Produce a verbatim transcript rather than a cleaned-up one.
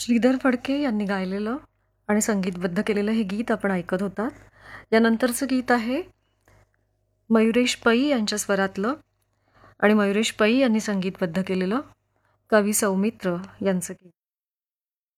श्रीधर फडके यांनी गायलेलं आणि संगीतबद्ध केलेलं हे गीत आपण ऐकत होतात. यानंतरचं गीत आहे मयुरेश पै यांच्या स्वरातलं आणि मयुरेश पै यांनी संगीतबद्ध केलेलं कवी सौमित्र यांचं गीत.